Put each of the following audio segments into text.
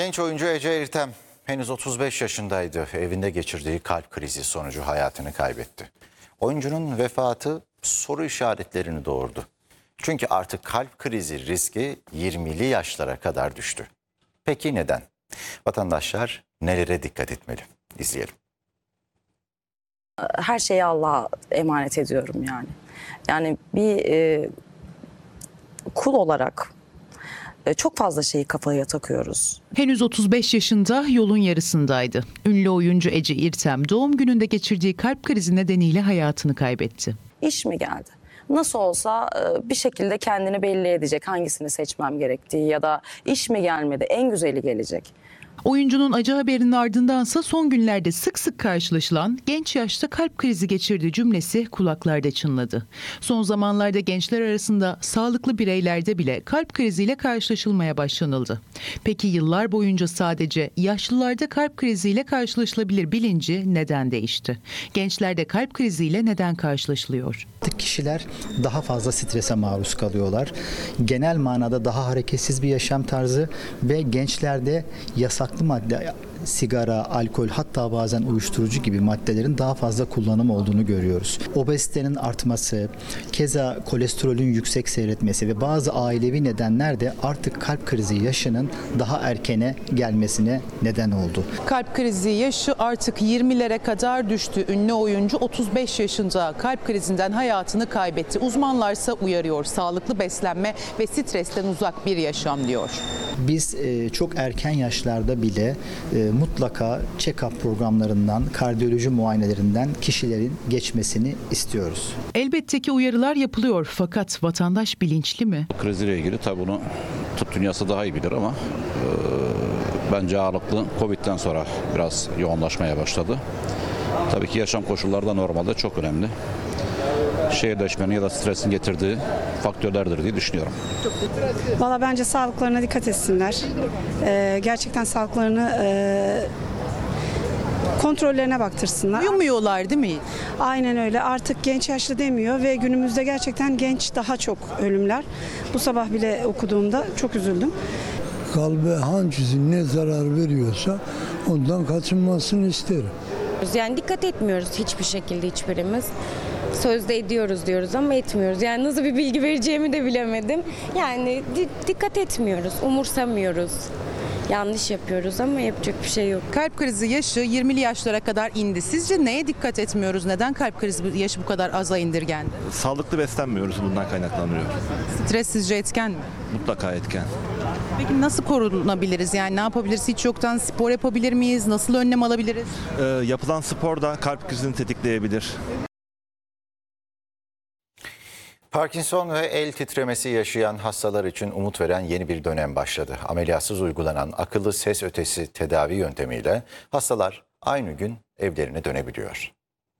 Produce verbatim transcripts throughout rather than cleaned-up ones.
Genç oyuncu Ece Ertem henüz otuz beş yaşındaydı. Evinde geçirdiği kalp krizi sonucu hayatını kaybetti. Oyuncunun vefatı soru işaretlerini doğurdu. Çünkü artık kalp krizi riski yirmili yaşlara kadar düştü. Peki neden? Vatandaşlar nelere dikkat etmeli? İzleyelim. Her şeyi Allah'a emanet ediyorum yani. Yani bir e, kul olarak e, çok fazla şeyi kafaya takıyoruz. Henüz otuz beş yaşında, yolun yarısındaydı. Ünlü oyuncu Ece Ertem doğum gününde geçirdiği kalp krizi nedeniyle hayatını kaybetti. İş mi geldi? Nasıl olsa e, bir şekilde kendini belli edecek, hangisini seçmem gerektiği, ya da iş mi gelmedi, en güzeli gelecek. Oyuncunun acı haberinin ardındansa son günlerde sık sık karşılaşılan genç yaşta kalp krizi geçirdiği cümlesi kulaklarda çınladı. Son zamanlarda gençler arasında sağlıklı bireylerde bile kalp kriziyle karşılaşılmaya başlanıldı. Peki yıllar boyunca sadece yaşlılarda kalp kriziyle karşılaşılabilir bilinci neden değişti? Gençlerde kalp kriziyle neden karşılaşılıyor? Kişiler daha fazla strese maruz kalıyorlar. Genel manada daha hareketsiz bir yaşam tarzı ve gençlerde yasaklı madde, sigara, alkol, hatta bazen uyuşturucu gibi maddelerin daha fazla kullanım olduğunu görüyoruz. Obezitenin artması, keza kolesterolün yüksek seyretmesi ve bazı ailevi nedenler de artık kalp krizi yaşının daha erkene gelmesine neden oldu. Kalp krizi yaşı artık yirmilere kadar düştü. Ünlü oyuncu otuz beş yaşında kalp krizinden hayatını kaybetti. Uzmanlarsa uyarıyor. Sağlıklı beslenme ve stresten uzak bir yaşam diyor. Biz e, çok erken yaşlarda bile e, mutlaka check-up programlarından, kardiyoloji muayenelerinden kişilerin geçmesini istiyoruz. Elbette ki uyarılar yapılıyor fakat vatandaş bilinçli mi? Kriziyle ilgili tabii bunu tıp dünyası daha iyi bilir ama e, bence ağırlıklı Covid'den sonra biraz yoğunlaşmaya başladı. Tabii ki yaşam koşulları da normalde çok önemli. Şehirleşmenin ya da stresin getirdiği faktörlerdir diye düşünüyorum. Valla bence sağlıklarına dikkat etsinler. Ee, gerçekten sağlıklarını e, kontrollerine baktırsınlar. Uyumuyorlar değil mi? Aynen öyle. Artık genç yaşlı demiyor ve günümüzde gerçekten genç daha çok ölümler. Bu sabah bile okuduğumda çok üzüldüm. Kalbe hangisi ne zarar veriyorsa ondan kaçınmasını isterim. Yani dikkat etmiyoruz hiçbir şekilde hiçbirimiz. Sözde ediyoruz diyoruz ama etmiyoruz. Yani nasıl bir bilgi vereceğimi de bilemedim. Yani di- dikkat etmiyoruz, umursamıyoruz. Yanlış yapıyoruz ama yapacak bir şey yok. Kalp krizi yaşı yirmili yaşlara kadar indi. Sizce neye dikkat etmiyoruz? Neden kalp krizi yaşı bu kadar aza indirgendi? Sağlıklı beslenmiyoruz, bundan kaynaklanıyor. Stres sizce etken mi? Mutlaka etken. Peki nasıl korunabiliriz? Yani ne yapabiliriz? Hiç yoktan spor yapabilir miyiz? Nasıl önlem alabiliriz? Ee, yapılan spor da kalp krizini tetikleyebilir. Parkinson ve el titremesi yaşayan hastalar için umut veren yeni bir dönem başladı. Ameliyatsız uygulanan akıllı ses ötesi tedavi yöntemiyle hastalar aynı gün evlerine dönebiliyor.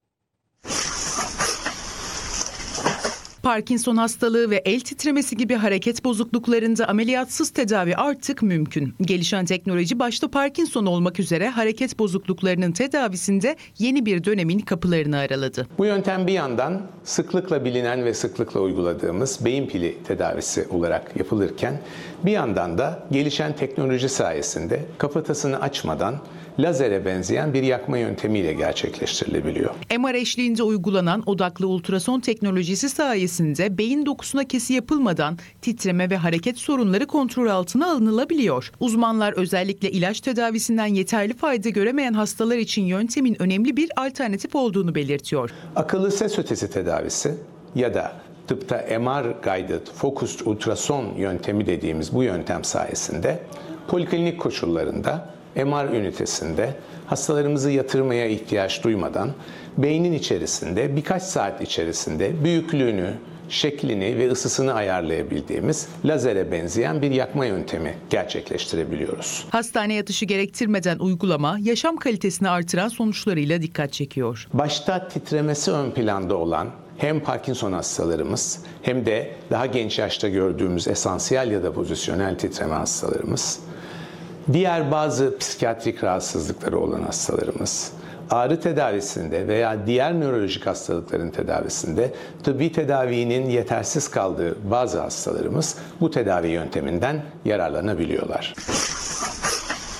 Parkinson hastalığı ve el titremesi gibi hareket bozukluklarında ameliyatsız tedavi artık mümkün. Gelişen teknoloji başta Parkinson olmak üzere hareket bozukluklarının tedavisinde yeni bir dönemin kapılarını araladı. Bu yöntem bir yandan sıklıkla bilinen ve sıklıkla uyguladığımız beyin pili tedavisi olarak yapılırken bir yandan da gelişen teknoloji sayesinde kafatasını açmadan lazere benzeyen bir yakma yöntemiyle gerçekleştirilebiliyor. M R eşliğinde uygulanan odaklı ultrason teknolojisi sayesinde beyin dokusuna kesi yapılmadan titreme ve hareket sorunları kontrol altına alınılabiliyor. Uzmanlar özellikle ilaç tedavisinden yeterli fayda göremeyen hastalar için yöntemin önemli bir alternatif olduğunu belirtiyor. Akıllı ses ötesi tedavisi ya da tıpta M R Guided Focused Ultrason yöntemi dediğimiz bu yöntem sayesinde poliklinik koşullarında M R ünitesinde hastalarımızı yatırmaya ihtiyaç duymadan beynin içerisinde birkaç saat içerisinde büyüklüğünü, şeklini ve ısısını ayarlayabildiğimiz lazere benzeyen bir yakma yöntemi gerçekleştirebiliyoruz. Hastane yatışı gerektirmeden uygulama yaşam kalitesini artıran sonuçlarıyla dikkat çekiyor. Başta titremesi ön planda olan hem Parkinson hastalarımız hem de daha genç yaşta gördüğümüz esansiyel ya da pozisyonel titreme hastalarımız, diğer bazı psikiyatrik rahatsızlıkları olan hastalarımız, ağrı tedavisinde veya diğer nörolojik hastalıkların tedavisinde tıbbi tedavinin yetersiz kaldığı bazı hastalarımız bu tedavi yönteminden yararlanabiliyorlar.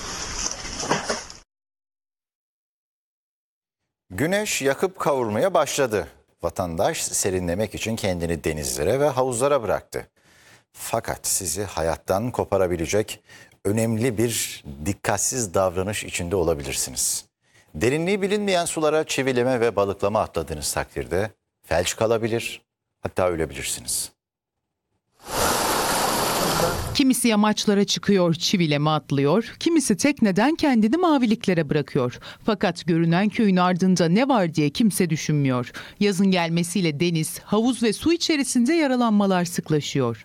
Güneş yakıp kavurmaya başladı. Vatandaş serinlemek için kendini denizlere ve havuzlara bıraktı. Fakat sizi hayattan koparabilecek önemli bir dikkatsiz davranış içinde olabilirsiniz. Derinliği bilinmeyen sulara çivileme ve balıklama atladığınız takdirde felç kalabilir, hatta ölebilirsiniz. Kimisi yamaçlara çıkıyor, çivileme atlıyor, kimisi tekneden kendini maviliklere bırakıyor. Fakat görünen köyün ardında ne var diye kimse düşünmüyor. Yazın gelmesiyle deniz, havuz ve su içerisinde yaralanmalar sıklaşıyor.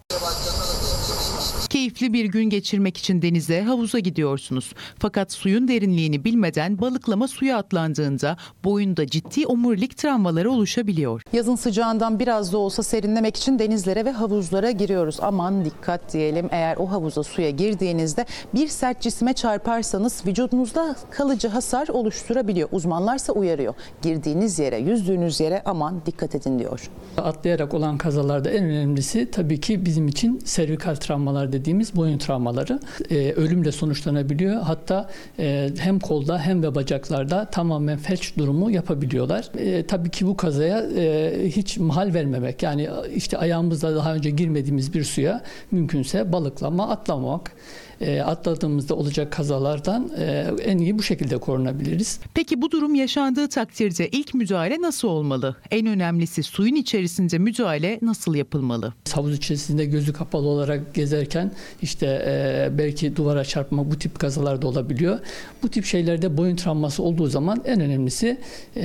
Keyifli bir gün geçirmek için denize, havuza gidiyorsunuz. Fakat suyun derinliğini bilmeden balıklama suya atlandığında boyunda ciddi omurilik travmaları oluşabiliyor. Yazın sıcağından biraz da olsa serinlemek için denizlere ve havuzlara giriyoruz. Aman dikkat diyelim, eğer o havuza suya girdiğinizde bir sert cisme çarparsanız vücudunuzda kalıcı hasar oluşturabiliyor. Uzmanlarsa uyarıyor. Girdiğiniz yere, yüzdüğünüz yere aman dikkat edin diyor. Atlayarak olan kazalarda en önemlisi tabii ki bizim için servikal travmalar dediğimiz boyun travmaları. Ee, ölümle sonuçlanabiliyor. Hatta e, hem kolda hem de bacaklarda tamamen felç durumu yapabiliyorlar. E, tabii ki bu kazaya e, hiç mahal vermemek. Yani işte ayağımızla daha önce girmediğimiz bir suya mümkünse balıklama, atlamamak. E, atladığımızda olacak kazalardan e, en iyi bu şekilde korunabiliriz. Peki bu durum yaşandığı takdirde ilk müdahale nasıl olmalı? En önemlisi suyun içerisinde müdahale nasıl yapılmalı? Havuz içerisinde gözü kapalı olarak gezerken işte e, belki duvara çarpma, bu tip kazalar da olabiliyor. Bu tip şeylerde boyun travması olduğu zaman en önemlisi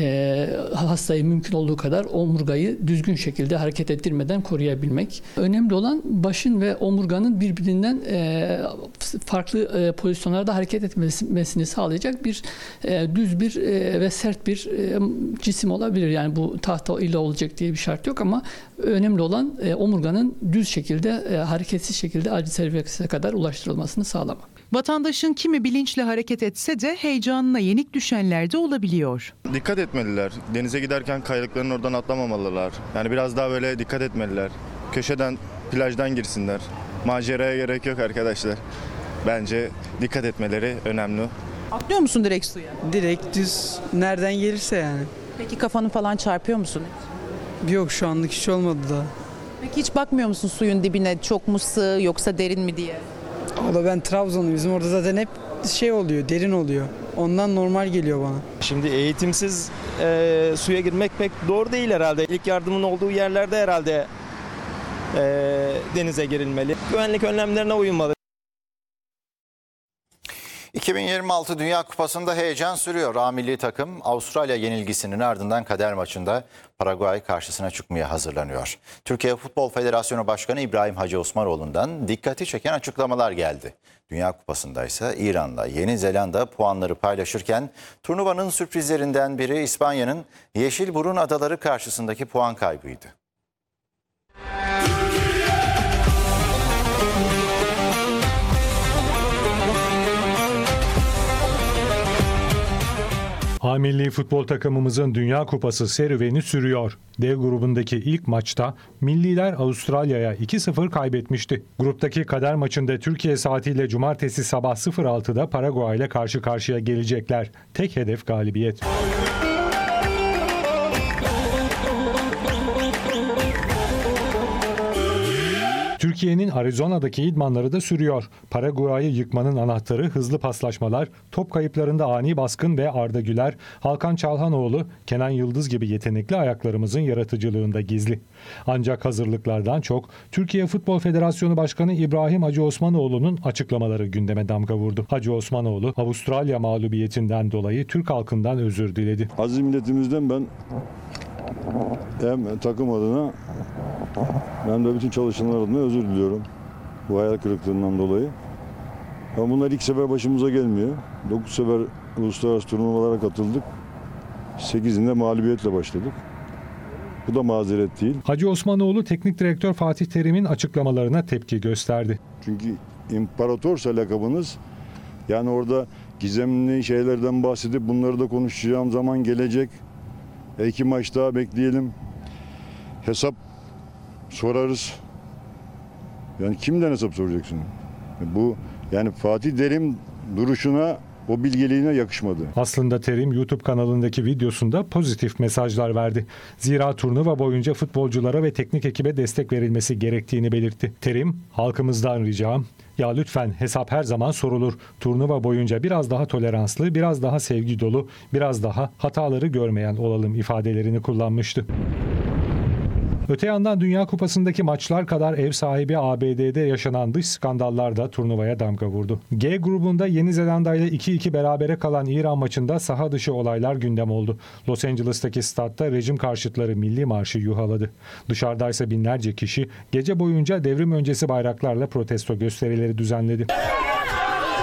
e, hastayı mümkün olduğu kadar omurgayı düzgün şekilde hareket ettirmeden koruyabilmek. Önemli olan başın ve omurganın birbirinden e, farklı e, pozisyonlarda hareket etmesini sağlayacak bir e, düz bir e, ve sert bir e, cisim olabilir. Yani bu tahta ile olacak diye bir şart yok ama önemli olan e, omurganın düz şekilde e, hareketsiz şekilde aciz servikse kadar ulaştırılmasını sağlamak. Vatandaşın kimi bilinçli hareket etse de heyecanına yenik düşenler de olabiliyor. Dikkat etmeliler. Denize giderken kayalıkların oradan atlamamalılar. Yani biraz daha böyle dikkat etmeliler. Köşeden, plajdan girsinler. Maceraya gerek yok arkadaşlar. Bence dikkat etmeleri önemli. Atlıyor musun direkt suya? Direkt düz nereden gelirse yani. Peki kafanı falan çarpıyor musun? Yok, şu anlık hiç olmadı da. Peki hiç bakmıyor musun suyun dibine, çok mu sığ yoksa derin mi diye? O da ben Trabzonluyum. Bizim orada zaten hep şey oluyor, derin oluyor. Ondan normal geliyor bana. Şimdi eğitimsiz e, suya girmek pek doğru değil herhalde. İlk yardımın olduğu yerlerde herhalde e, denize girilmeli. Güvenlik önlemlerine uyulmalı. iki bin yirmi altı Dünya Kupası'nda heyecan sürüyor. A milli takım Avustralya yenilgisinin ardından kader maçında Paraguay karşısına çıkmaya hazırlanıyor. Türkiye Futbol Federasyonu Başkanı İbrahim Hacı Osmanoğlu'ndan dikkati çeken açıklamalar geldi. Dünya Kupası'nda ise İran'la Yeni Zelanda puanları paylaşırken turnuvanın sürprizlerinden biri İspanya'nın Yeşilburun Adaları karşısındaki puan kaybıydı. A milli futbol takımımızın Dünya Kupası serüveni sürüyor. D grubundaki ilk maçta milliler Avustralya'ya iki sıfır kaybetmişti. Gruptaki kader maçında Türkiye saatiyle cumartesi sabah sıfır altıda Paraguay ile karşı karşıya gelecekler. Tek hedef galibiyet. Türkiye'nin Arizona'daki idmanları da sürüyor. Paraguay'ı yıkmanın anahtarı hızlı paslaşmalar, top kayıplarında ani baskın ve Arda Güler, Hakan Çalhanoğlu, Kenan Yıldız gibi yetenekli ayaklarımızın yaratıcılığında gizli. Ancak hazırlıklardan çok Türkiye Futbol Federasyonu Başkanı İbrahim Hacı Osmanoğlu'nun açıklamaları gündeme damga vurdu. Hacı Osmanoğlu, Avustralya mağlubiyetinden dolayı Türk halkından özür diledi. Aziz milletimizden ben hem takım adına hem de bütün çalışanlar adına özür diliyorum bu hayal kırıklığından dolayı. Ama bunlar ilk sefer başımıza gelmiyor. dokuz sefer uluslararası turnuvalara katıldık. sekizinde mağlubiyetle başladık. Bu da mazeret değil. Hacı Osmanoğlu Teknik Direktör Fatih Terim'in açıklamalarına tepki gösterdi. Çünkü imparatorsa lakabınız, yani orada gizemli şeylerden bahsedip bunları da konuşacağım zaman gelecek. İki maç daha bekleyelim. Hesap sorarız. Yani kimden hesap soracaksın? Bu yani Fatih Terim duruşuna o bilgeliğine yakışmadı. Aslında Terim YouTube kanalındaki videosunda pozitif mesajlar verdi. Zira turnuva boyunca futbolculara ve teknik ekibe destek verilmesi gerektiğini belirtti. Terim, halkımızdan ricam, ya lütfen hesap her zaman sorulur. Turnuva boyunca biraz daha toleranslı, biraz daha sevgi dolu, biraz daha hataları görmeyen olalım ifadelerini kullanmıştı. Öte yandan Dünya Kupası'ndaki maçlar kadar ev sahibi A B D'de yaşanan dış skandallar da turnuvaya damga vurdu. G grubunda Yeni Zelanda ile iki iki berabere kalan İran maçında saha dışı olaylar gündem oldu. Los Angeles'taki statta rejim karşıtları milli marşı yuhaladı. Dışarıdaysa binlerce kişi gece boyunca devrim öncesi bayraklarla protesto gösterileri düzenledi.